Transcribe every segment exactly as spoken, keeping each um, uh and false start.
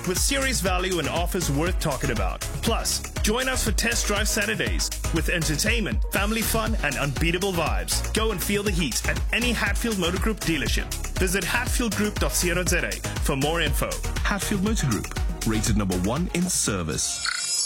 with serious value and offers worth talking about. Plus, join us for Test Drive Saturdays with entertainment, family fun, and unbeatable vibes. Go and feel the heat at any Hatfield Motor Group dealership. Visit hatfield group dot co dot za for more info. Hatfield Motor Group, rated number one in service.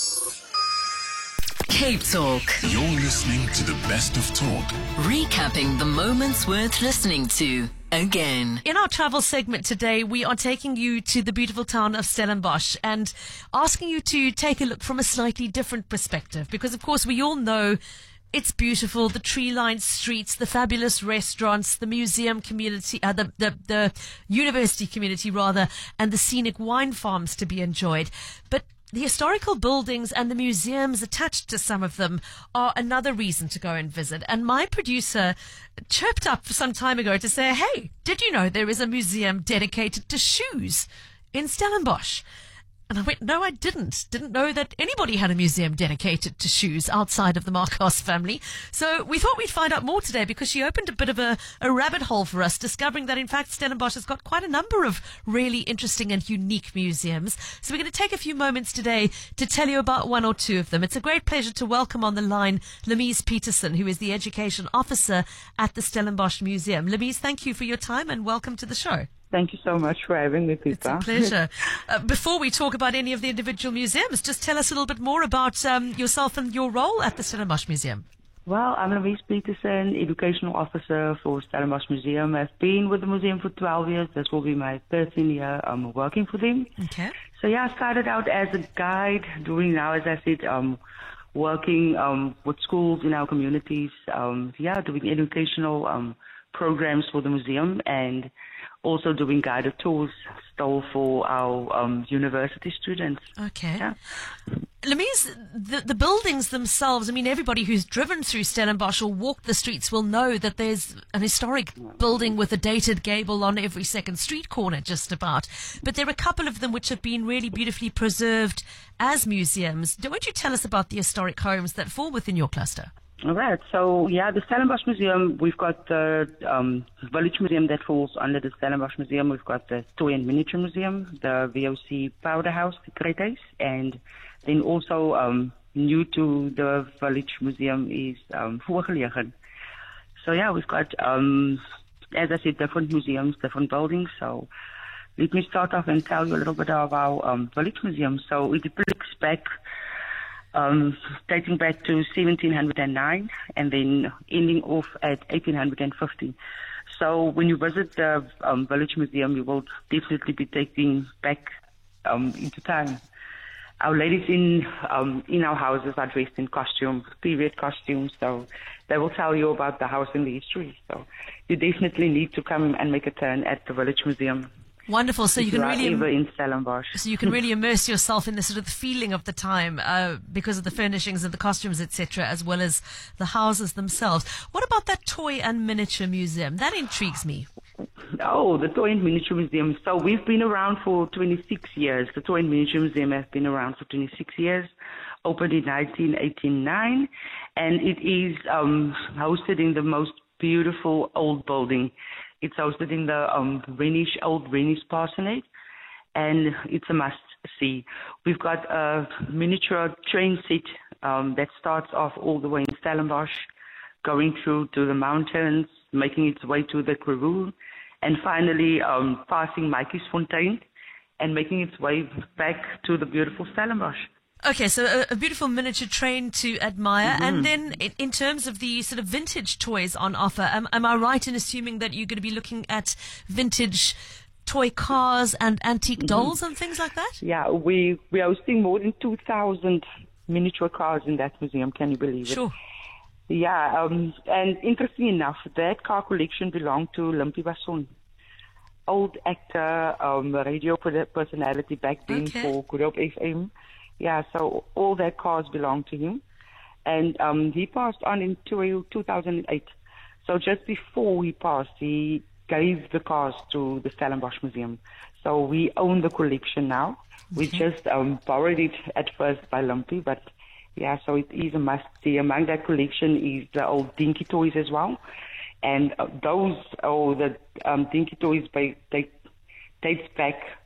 Cape Talk. You're listening to the best of talk. Recapping the moments worth listening to again. In our travel segment today, we are taking you to the beautiful town of Stellenbosch and asking you to take a look from a slightly different perspective. Because, of course, we all know it's beautiful, the tree-lined streets, the fabulous restaurants, the museum community, uh, the, the, the university community, rather, and the scenic wine farms to be enjoyed. But the historical buildings and the museums attached to some of them are another reason to go and visit. And my producer chirped up some time ago to say, hey, did you know there is a museum dedicated to shoes in Stellenbosch? And I went, no, I didn't. Didn't know that anybody had a museum dedicated to shoes outside of the Marcos family. So we thought we'd find out more today because she opened a bit of a, a rabbit hole for us, discovering that, in fact, Stellenbosch has got quite a number of really interesting and unique museums. So we're going to take a few moments today to tell you about one or two of them. It's a great pleasure to welcome on the line Lemise Peterson, who is the Education Officer at the Stellenbosch Museum. Lemise, thank you for your time and welcome to the show. Thank you so much for having me, Pippa. It's a pleasure. uh, before we talk about any of the individual museums, just tell us a little bit more about um, yourself and your role at the Stellenbosch Museum. Well, I'm Lemise Peterson, Educational Officer for Stellenbosch Museum. I've been with the museum for twelve years. This will be my thirteenth year um, working for them. Okay. So, yeah, I started out as a guide, doing now, as I said, um, working um, with schools in our communities, um, yeah, doing educational um, programs for the museum and also doing guided tours still for our um, university students. Okay. Yeah. Lemise, the, the buildings themselves, I mean, everybody who's driven through Stellenbosch or walked the streets will know that there's an historic building with a dated gable on every second street corner, just about. But there are a couple of them which have been really beautifully preserved as museums. Won't you tell us about the historic homes that fall within your cluster? All right. So, yeah, the Stellenbosch Museum, we've got the um, Village Museum that falls under the Stellenbosch Museum. We've got the Toy and Miniature Museum, the V O C Powder House, the Kretes, and then also um, new to the Village Museum is um, Voorgelegen. So, yeah, we've got, um, as I said, different museums, different buildings. So let me start off and tell you a little bit of our um, Village Museum. So it looks back Um, dating back to seventeen oh nine and then ending off at eighteen fifty. So when you visit the um, Village Museum, you will definitely be taking back um, into time. Our ladies in um, in our houses are dressed in costume, period costumes, so they will tell you about the house and the history. So you definitely need to come and make a turn at the Village Museum. Wonderful. So you can really in Stellenbosch. So you can really immerse yourself in the sort of feeling of the time uh, because of the furnishings and the costumes, et cetera, as well as the houses themselves. What about that toy and miniature museum? That intrigues me. Oh, the Toy and Miniature Museum. So we've been around for twenty-six years. The Toy and Miniature Museum has been around for twenty-six years, opened in nineteen eighty-nine, and it is um, hosted in the most beautiful old building. It's hosted in the um, Rhenish, old Rhenish parsonage, and it's a must-see. We've got a miniature train set um, that starts off all the way in Stellenbosch, going through to the mountains, making its way to the Karoo, and finally um, passing Matjiesfontein and making its way back to the beautiful Stellenbosch. Okay, so a, a beautiful miniature train to admire. Mm-hmm. And then in, in terms of the sort of vintage toys on offer, am, am I right in assuming that you're going to be looking at vintage toy cars and antique mm-hmm. dolls and things like that? Yeah, we, we're hosting more than two thousand miniature cars in that museum. Can you believe it? Sure. Yeah, um, and interesting enough, that car collection belonged to Limpie Basson, old actor, um, radio personality back then okay. for Good Hope F M. Yeah, so all that cars belong to him. And um, he passed on in two thousand eight. So just before he passed, he gave the cars to the Stellenbosch Museum. So we own the collection now. Okay. We just um, borrowed it at first by Limpie, but yeah, so it is a must-see. Among that collection is the old dinky toys as well. And uh, those, oh, the um, dinky toys, they, they dates back